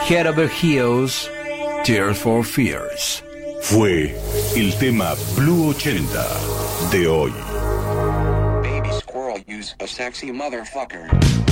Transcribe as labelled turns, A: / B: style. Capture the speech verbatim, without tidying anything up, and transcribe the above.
A: Head Over Heels, Tears for Fears.
B: Fue el tema Blue ochenta de hoy.
C: Baby squirrel, use a sexy motherfucker.